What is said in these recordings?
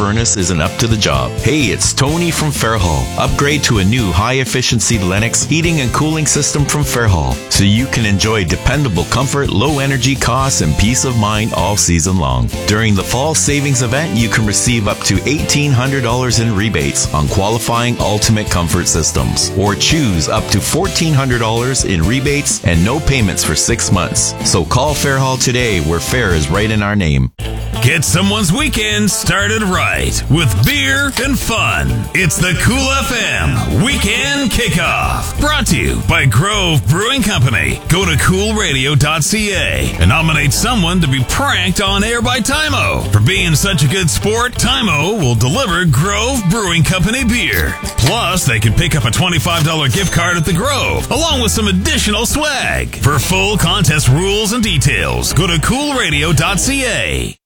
furnace isn't up to the job. Hey, it's Tony from Fairhall. Upgrade to a new high-efficiency Lennox heating and cooling system from Fairhall so you can enjoy dependable comfort, low energy costs, and peace of mind all season long. During the fall savings event, you can receive up to $1,800 in rebates on qualifying Ultimate Comfort systems, or choose up to $1,400 in rebates and no payments for 6 months. So call Fairhall today, where fair is right in our name. Get someone's weekend started right with beer and fun. It's the Cool FM Weekend Kickoff. Brought to you by Grove Brewing Company. Go to coolradio.ca and nominate someone to be pranked on air by Tymo. For being such a good sport, Tymo will deliver Grove Brewing Company beer. Plus, they can pick up a $25 gift card at the Grove, along with some additional swag. For full contest rules and details, go to coolradio.ca.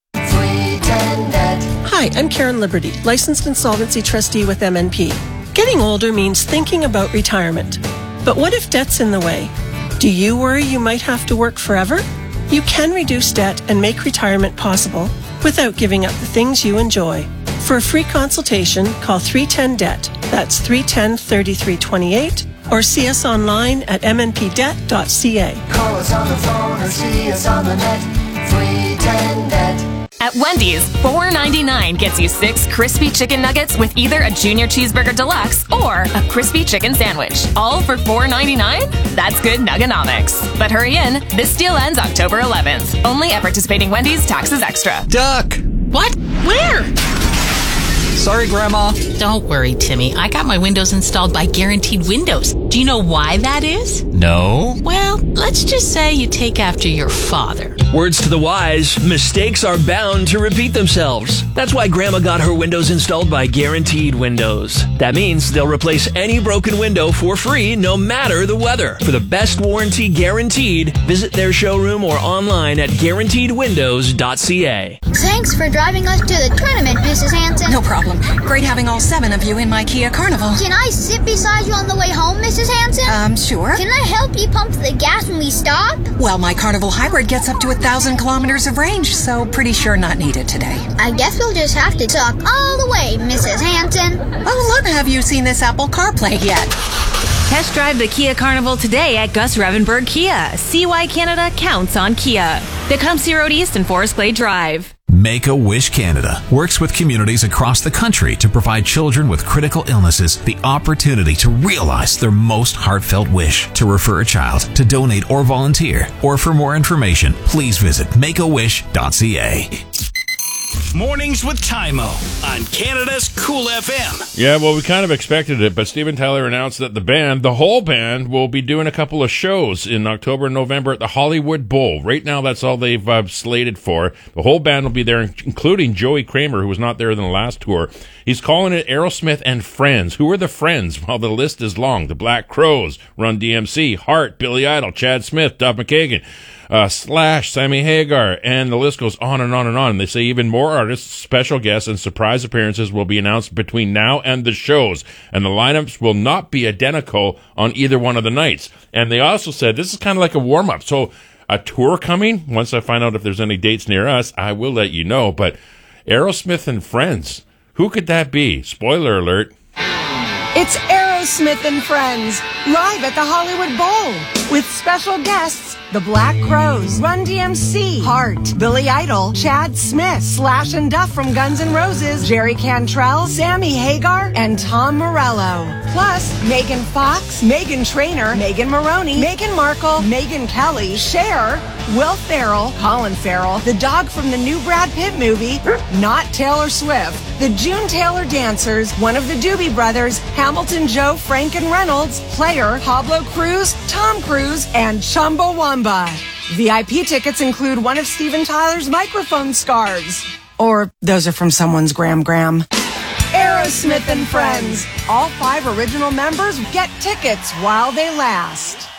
Hi, I'm Karen Liberty, licensed insolvency trustee with MNP. Getting older means thinking about retirement. But what if debt's in the way? Do you worry you might have to work forever? You can reduce debt and make retirement possible without giving up the things you enjoy. For a free consultation, call 310-DEBT. That's 310-3328. Or see us online at mnpdebt.ca. Call us on the phone or see us on the net. 310-DEBT. At Wendy's, $4.99 gets you 6 crispy chicken nuggets with either a Junior Cheeseburger Deluxe or a crispy chicken sandwich. All for $4.99? That's good nuggenomics. But hurry in, this deal ends October 11th. Only at participating Wendy's, taxes extra. Duck! What? Where? Sorry, Grandma. Don't worry, Timmy. I got my windows installed by Guaranteed Windows. Do you know why that is? No. Well, let's just say you take after your father. Words to the wise, mistakes are bound to repeat themselves. That's why Grandma got her windows installed by Guaranteed Windows. That means they'll replace any broken window for free, no matter the weather. For the best warranty guaranteed, visit their showroom or online at guaranteedwindows.ca. Thanks for driving us to the tournament, Mrs. Hanson. No problem. Great having all 7 of you in my Kia Carnival. Can I sit beside you on the way home, Mrs. Hanson? Sure. Can I help you pump the gas when we stop? Well, my Carnival Hybrid gets up to 1,000 kilometers of range, so pretty sure not needed today. I guess we'll just have to talk all the way, Mrs. Hanson. Oh, look, have you seen this Apple CarPlay yet? Test drive the Kia Carnival today at Gus Revenberg Kia. See why Canada counts on Kia. Tecumseh Road East and Forest Glade Drive. Make-A-Wish Canada works with communities across the country to provide children with critical illnesses the opportunity to realize their most heartfelt wish. To refer a child, to donate or volunteer, or for more information, please visit makeawish.ca. Mornings with Tymo on Canada's Cool FM. Yeah, well, we kind of expected it, but Steven Tyler announced that the whole band, will be doing a couple of shows in October and November at the Hollywood Bowl. Right now, that's all they've slated for. The whole band will be there, including Joey Kramer, who was not there in the last tour. He's calling it Aerosmith and Friends. Who are the friends? Well, the list is long. The Black Crowes, Run DMC, Heart, Billy Idol, Chad Smith, Duff McKagan, Slash, Sammy Hagar, and the list goes on and on and on. They say even more artists, special guests, and surprise appearances will be announced between now and the shows, and the lineups will not be identical on either one of the nights. And they also said this is kind of like a warm-up. So a tour coming. Once I find out if there's any dates near us, I will let you know. But Aerosmith and Friends, who could that be? Spoiler alert. It's Aerosmith and Friends, live at the Hollywood Bowl, with special guests, the Black Crowes, Run DMC, Heart, Billy Idol, Chad Smith, Slash and Duff from Guns N' Roses, Jerry Cantrell, Sammy Hagar, and Tom Morello. Plus, Megan Fox, Meghan Trainor, Megan Maroney, Meghan Markle, Megyn Kelly, Cher, Will Ferrell, Colin Farrell, the dog from the new Brad Pitt movie, not Taylor Swift, the June Taylor Dancers, one of the Doobie Brothers, Hamilton Joe, Frank and Reynolds, Player, Pablo Cruz, Tom Cruise, and Chumbawamba. VIP tickets include one of Steven Tyler's microphone scarves. Or those are from someone's Gram. Aerosmith and Friends. All 5 original members get tickets while they last.